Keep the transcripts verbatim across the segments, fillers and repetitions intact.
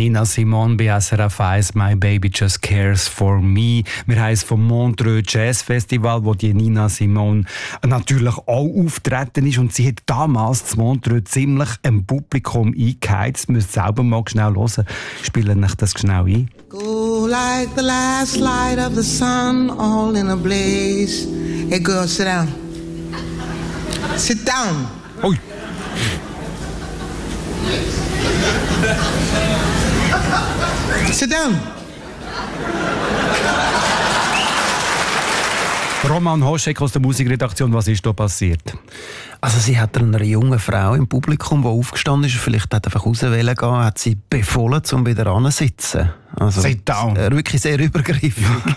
Nina Simone bei S R F eins, «My Baby Just Cares For Me». Wir haben es vom Montreux Jazz Festival, wo die Nina Simone natürlich auch auftreten ist. Und sie hat damals das Montreux ziemlich im Publikum eingeheizt. Ihr müsst selber mal schnell hören. Spielen euch das schnell ein. Go like the last light of the sun, all in a blaze. Hey girl, sit down. Sit down. Ui. Sit down. Roman Hoschek aus der Musikredaktion, was ist da passiert? Also sie hat einer jungen Frau im Publikum, die aufgestanden ist, vielleicht hat einfach rauswählen gehen, hat sie befohlen, um wieder anzusitzen. Also, Sit down. Wirklich sehr übergriffig.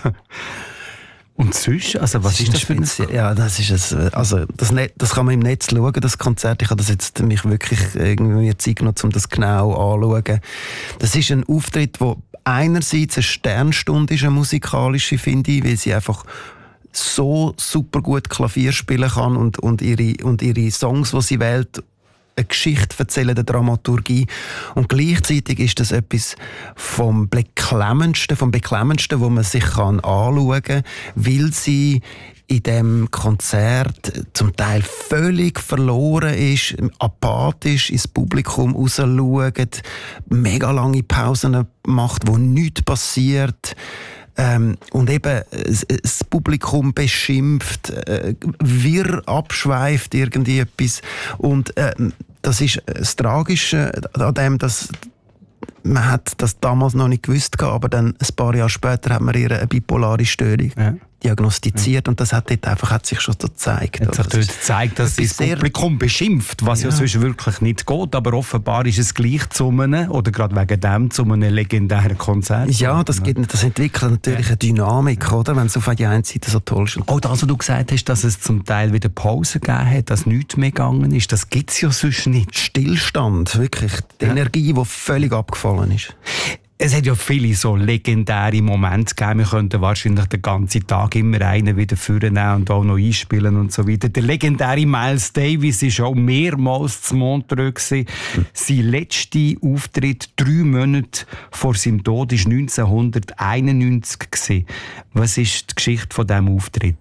Und sonst? Also was ist das für ein... Ja, das ist ein, also das, Net, das kann man im Netz schauen, das Konzert. Ich habe das jetzt mich wirklich irgendwie Zeit genommen, um das genau anzuschauen. Das ist ein Auftritt, der einerseits eine Sternstunde ist, eine musikalische, finde ich, weil sie einfach so super gut Klavier spielen kann und, und, ihre, und ihre Songs, die sie wählt, eine Geschichte erzählen, eine Dramaturgie. Und gleichzeitig ist das etwas vom Beklemmendsten, vom Beklemmendsten, wo man sich kann anschauen kann, weil sie in dem Konzert zum Teil völlig verloren ist, apathisch ins Publikum rausschaut, mega lange Pausen macht, wo nichts passiert. Ähm, und eben das Publikum beschimpft, äh, wirr abschweift irgendwie etwas. Und äh, das ist das Tragische an dem, dass man hat das damals noch nicht gewusst, aber dann ein paar Jahre später hat man ihr eine bipolare Störung ja. diagnostiziert ja. und das hat dort einfach hat sich schon so gezeigt. Hat sich dort gezeigt, dass das Publikum beschimpft, was ja. ja sonst wirklich nicht geht, aber offenbar ist es gleich zu einem, oder gerade wegen dem, zu einem legendären Konzert. Ja, das, gibt, das entwickelt natürlich ja. eine Dynamik, oder, wenn es auf der einen Seite so toll ist. Auch das, was du gesagt hast, dass es zum Teil wieder Pause gegeben hat, dass nichts mehr gegangen ist, das gibt es ja sonst nicht. Stillstand, wirklich. Die ja. Energie, die völlig abgefallen ist. Es hat ja viele so legendäre Momente gegeben. Wir könnten wahrscheinlich den ganzen Tag immer einen wieder vornehmen und auch noch einspielen und so weiter. Der legendäre Miles Davis war auch mehrmals zu Montreux. Mhm. Sein letzter Auftritt, drei Monate vor seinem Tod, war neunzehnhunderteinundneunzig. Was ist die Geschichte von diesem Auftritt?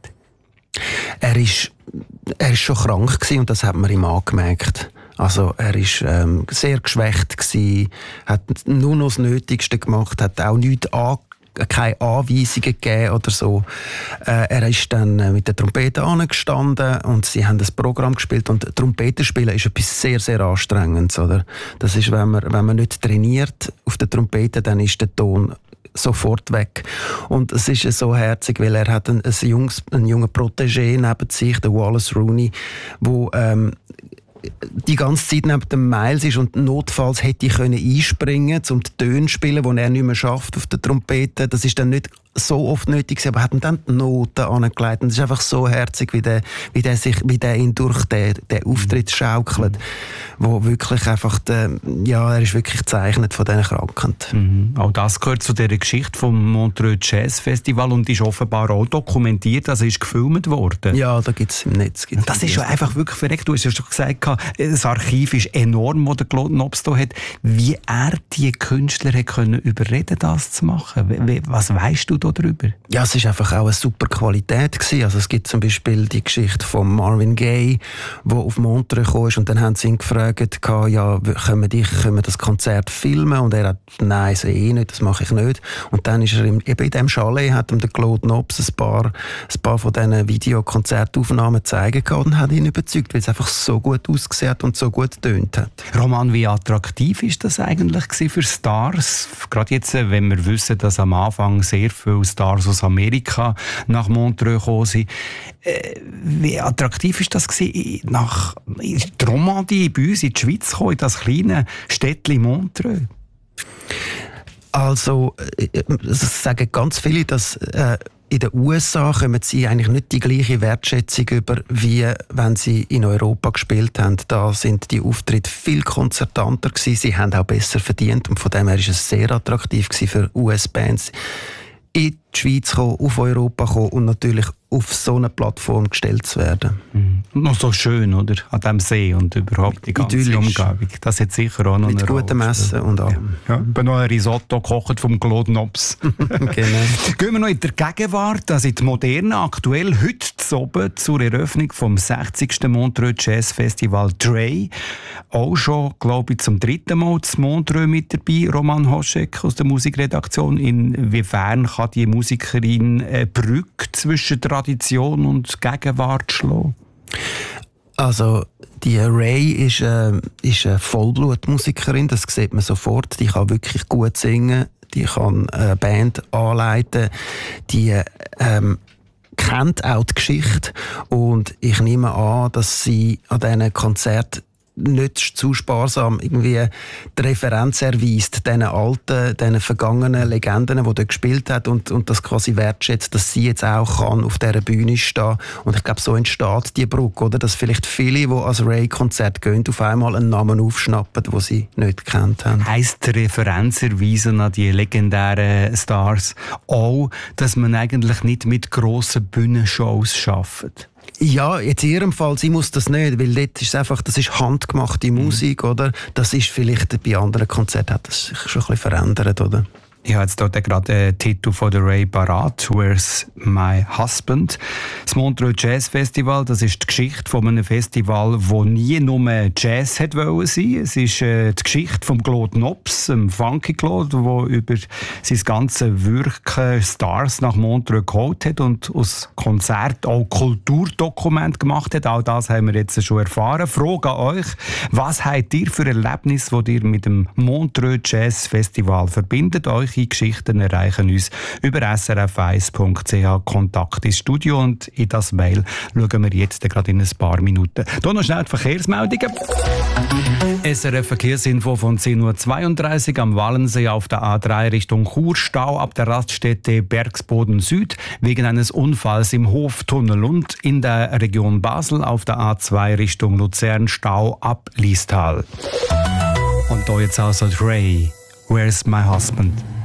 Er ist, er ist schon krank gewesen und das hat man ihm angemerkt. Also er war ähm, sehr geschwächt gewesen, hat nur noch das Nötigste gemacht, hat auch nichts an, keine Anweisungen gegeben oder so. Äh, er ist dann äh, mit der Trompete angestanden und sie haben das Programm gespielt und Trompete spielen ist etwas sehr, sehr Anstrengendes, oder? Das ist, wenn man, wenn man nicht trainiert auf der Trompete, dann ist der Ton sofort weg. Und es ist so herzig, weil er hat ein, ein, junges, ein junger Protégé neben sich, der Wallace Rooney, wo ähm, die ganze Zeit neben dem Miles ist und notfalls hätte ich einspringen können, um die Töne zu spielen, die er nicht mehr schafft auf der Trompete. Das ist dann nicht so oft nötig, aber er hat ihm dann die Noten angelegt. Und es ist einfach so herzig, wie der, wie der, sich, wie der ihn durch den, den Auftritt schaukelt, wo wirklich einfach, der, ja, er ist wirklich gezeichnet von diesen Krankheit. Mhm. Auch das gehört zu dieser Geschichte vom Montreux Jazz Festival und ist offenbar auch dokumentiert, also ist gefilmt worden. Ja, da gibt es im Netz. Gibt's das ist schon einfach wirklich verreckt. Du hast ja schon gesagt, das Archiv ist enorm, das der Claude Nobs da hat. Wie er die Künstler hat können überreden, das zu machen? Was weißt du darüber? Ja, es war einfach auch eine super Qualität gewesen. Also es gibt zum Beispiel die Geschichte von Marvin Gaye, der auf Montreux gekommen ist und dann haben sie ihn gefragt, ja, können wir, dich, können wir das Konzert filmen? Und er hat, nein, so eh nicht, das mache ich nicht. Und dann ist er eben in diesem Chalet, hat ihm der Claude Nobs ein paar, ein paar von diesen Videokonzertaufnahmen zeigen können und hat ihn überzeugt, weil es einfach so gut ausgesehen hat und so gut getönt hat. Roman, wie attraktiv ist das eigentlich für Stars? Gerade jetzt, wenn wir wissen, dass am Anfang sehr viele Stars aus Amerika nach Montreux gekommen sind. Äh, wie attraktiv ist das gewesen, nach in die Romandie bei uns in die Schweiz zu kommen, in das kleine Städtchen Montreux? Also, es sagen ganz viele, dass äh, in den U S A kommen sie eigentlich nicht die gleiche Wertschätzung über, wie wenn sie in Europa gespielt haben. Da sind die Auftritte viel konzertanter gewesen. Sie haben auch besser verdient und von dem her ist es sehr attraktiv gewesen für U S-Bands. In die Schweiz kommen, auf Europa kommen und natürlich auf so eine Plattform gestellt zu werden. Mhm. Noch so schön, oder? An diesem See und überhaupt die ganze Idyllisch. Umgebung. Das hat sicher auch noch Mit eine gutem Rolle Essen und allem. Ja, ja. Noch ein Risotto gekocht vom Claude Nobs. Genau. Gehen wir noch in der Gegenwart, also in die Moderne. Aktuell heute zu oben zur Eröffnung vom sechzigsten Montreux Jazz Festival Dre. Auch schon, glaube ich, zum dritten Mal zu Montreux mit dabei. Roman Hoschek aus der Musikredaktion. Inwiefern kann die Musikerin eine Brücke zwischen Tradition und Gegenwart schlagen? Also die Ray ist, äh, ist eine Vollblutmusikerin, das sieht man sofort. Die kann wirklich gut singen, die kann eine Band anleiten, die ähm, kennt auch die Geschichte und ich nehme an, dass sie an diesen Konzerten nicht zu sparsam irgendwie die Referenz erweist, diesen alten, diesen vergangenen Legenden, die dort gespielt hat und, und das quasi wertschätzt, dass sie jetzt auch kann auf dieser Bühne stehen. Und ich glaube, so entsteht die Brücke, oder? Dass vielleicht viele, die als Ray-Konzert gehen, auf einmal einen Namen aufschnappen, den sie nicht gekannt haben. Heisst Referenz erweisen an die legendären Stars auch, dass man eigentlich nicht mit grossen Bühnenshows arbeitet? Ja, jetzt in ihrem Fall, sie muss das nicht, weil dort ist es einfach, das ist handgemachte Musik, mhm. oder? Das ist vielleicht bei anderen Konzerten hat das sich schon ein bisschen verändert, oder? Ich habe jetzt dort gerade den Titel von der Ray parat, «Where's My Husband?». Das Montreux Jazz Festival, das ist die Geschichte von einem Festival, das nie nur Jazz hat wollen sein. Es ist äh, die Geschichte von Claude Nobs, dem Funky Claude, der über sein ganzes Wirken Stars nach Montreux geholt hat und aus Konzert auch Kulturdokument gemacht hat. All das haben wir jetzt schon erfahren. Frage an euch, was habt ihr für Erlebnisse, die ihr mit dem Montreux Jazz Festival verbindet? Euch Geschichten erreichen uns über s r f eins punkt c h Kontakt ins Studio und in das Mail schauen wir jetzt gerade in ein paar Minuten. Hier noch schnell die Verkehrsmeldungen. S R F Verkehrsinfo von zehn Uhr zweiunddreißig am Wallensee auf der A drei Richtung Chur, Stau ab der Raststätte Bergsboden Süd wegen eines Unfalls im Hoftunnel und in der Region Basel auf der A zwei Richtung Luzern, Stau ab Liestal. Und hier jetzt also Dre, «Where's My Husband?».